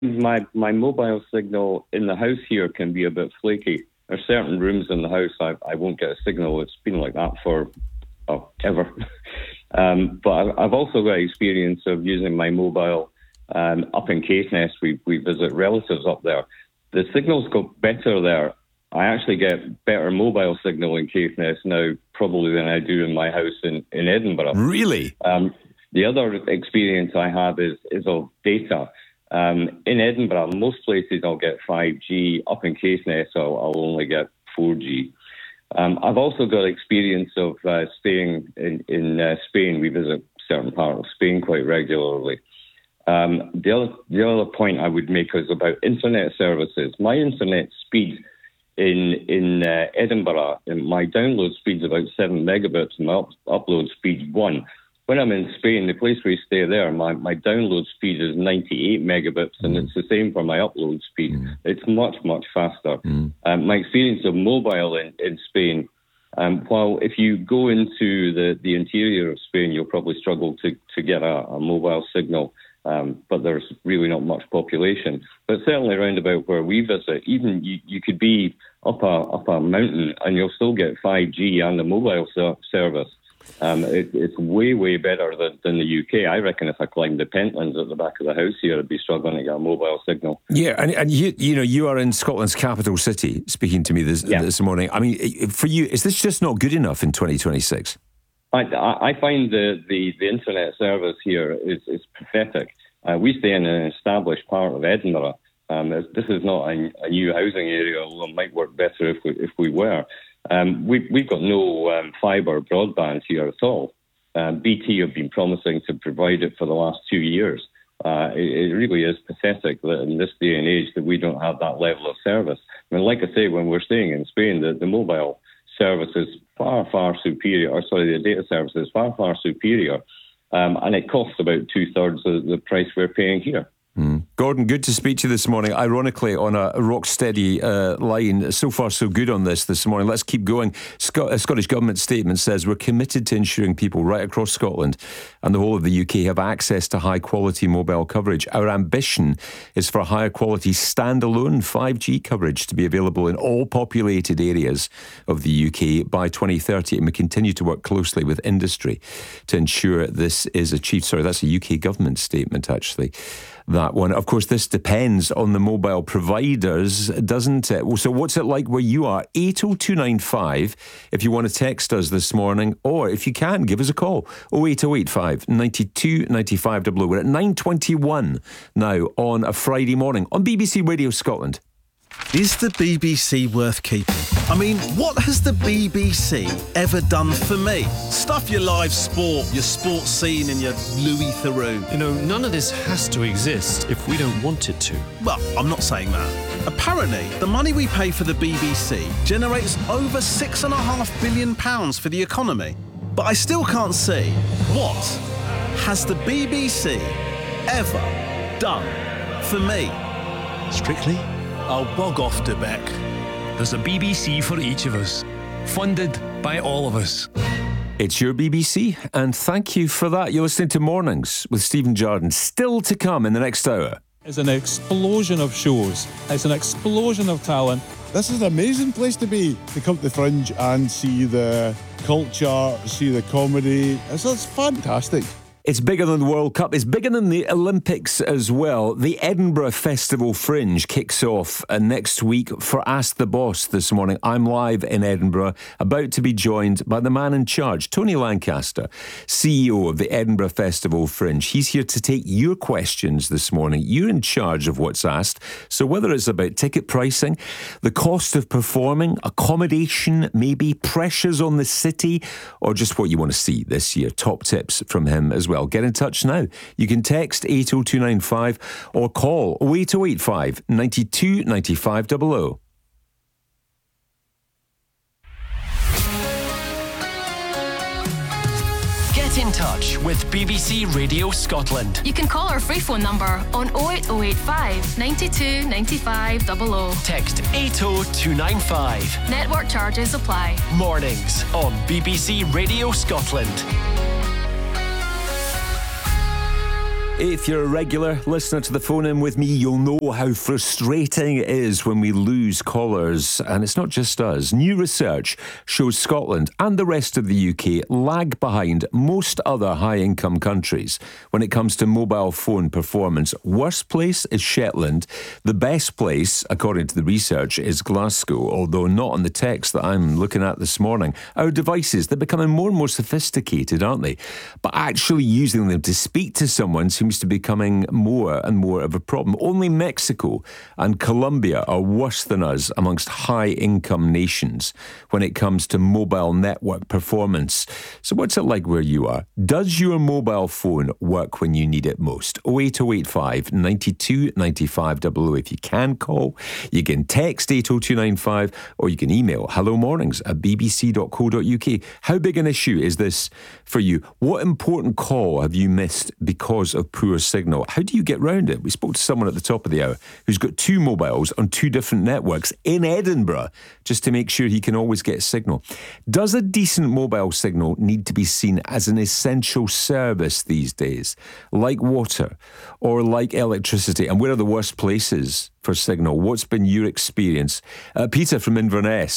My mobile signal in the house here can be a bit flaky. There are certain rooms in the house I won't get a signal. It's been like that for ever. But I've also got experience of using my mobile up in Caithness. We visit relatives up there. The signal's got better there. I actually get better mobile signal in Caithness now probably than I do in my house in Edinburgh. Really? The other experience I have is of data. In Edinburgh, most places I'll get 5G. Up in Caithness, I'll only get 4G. I've also got experience of staying in Spain. We visit certain parts of Spain quite regularly. The other point I would make is about internet services. My internet speed in Edinburgh, my download speed's about 7 megabits and my upload speed's 1. When I'm in Spain, the place we stay there, my download speed is 98 megabits, and it's the same for my upload speed. It's much, much faster. My experience of mobile in Spain, while if you go into the interior of Spain, you'll probably struggle to get a mobile signal, but there's really not much population. But certainly around about where we visit, even you could be up a mountain and you'll still get 5G and a mobile service. It's way, way better than the UK. I reckon if I climbed the Pentlands at the back of the house here, I'd be struggling to get a mobile signal. Yeah, and you are in Scotland's capital city, speaking to me this morning. I mean, for you, is this just not good enough in 2026? I find the internet service here is pathetic. We stay in an established part of Edinburgh. This is not a new housing area, although it might work better if we were. We've got no fibre broadband here at all. BT have been promising to provide it for the last 2 years. It really is pathetic that in this day and age that we don't have that level of service. I mean, like I say, when we're staying in Spain, the mobile service is far, far superior. The data service is far, far superior. And it costs about 2/3 of the price we're paying here. Gordon, good to speak to you this morning. Ironically, on a rock-steady line. So far, so good on this morning. Let's keep going. A Scottish Government statement says we're committed to ensuring people right across Scotland and the whole of the UK have access to high-quality mobile coverage. Our ambition is for higher-quality standalone 5G coverage to be available in all populated areas of the UK by 2030, and we continue to work closely with industry to ensure this is achieved. Sorry, that's a UK Government statement, actually. That one. Of course, this depends on the mobile providers, doesn't it? So what's it like where you are? 80295 if you want to text us this morning, or if you can, give us a call. 08085 92 95 00. We're at 9:21 now on a Friday morning on BBC Radio Scotland. Is the BBC worth keeping? I mean, what has the BBC ever done for me? Stuff your live sport, your sports scene and your Louis Theroux. You know, none of this has to exist if we don't want it to. Well, I'm not saying that. Apparently, the money we pay for the BBC generates over £6.5 billion for the economy. But I still can't see what has the BBC ever done for me? Strictly, I'll bog off to Beck. there's a BBC for each of us, funded by all of us. It's your BBC, and thank you for that. You're listening to Mornings with Stephen Jardine. Still to come in the next hour. It's an explosion of shows. It's an explosion of talent. This is an amazing place to be, to come to the Fringe and see the culture, see the comedy. It's fantastic. It's bigger than the World Cup. It's bigger than the Olympics as well. The Edinburgh Festival Fringe kicks off next week for Ask the Boss this morning. I'm live in Edinburgh, about to be joined by the man in charge, Tony Lancaster, CEO of the Edinburgh Festival Fringe. He's here to take your questions this morning. You're in charge of what's asked. So whether it's about ticket pricing, the cost of performing, accommodation, maybe pressures on the city, or just what you want to see this year, top tips from him as well. Get in touch now. You can text 80295 or call 08085 92 95 00. Get in touch with BBC Radio Scotland. You can call our free phone number on 08085 92 95 00. Text 80295. Network charges apply. Mornings on BBC Radio Scotland. If you're a regular listener to the phone in with me, you'll know how frustrating it is when we lose callers. And it's not just us. New research shows Scotland and the rest of the UK lag behind most other high-income countries when it comes to mobile phone performance. Worst place is Shetland. The best place, according to the research, is Glasgow, although not on the text that I'm looking at this morning. Our devices, they're becoming more and more sophisticated, aren't they? But actually using them to speak to someone seems to be becoming more and more of a problem. Only Mexico and Colombia are worse than us amongst high-income nations when it comes to mobile network performance. So what's it like where you are? Does your mobile phone work when you need it most? 08085 92 95 00. If you can call, you can text 80295 or you can email hellomornings@bbc.co.uk. How big an issue is this for you? What important call have you missed because of poor signal? How do you get round it? We spoke to someone at the top of the hour who's got two mobiles on two different networks in Edinburgh just to make sure he can always get signal. Does a decent mobile signal need to be seen as an essential service these days, like water or like electricity? And where are the worst places for signal? What's been your experience? Peter from Inverness,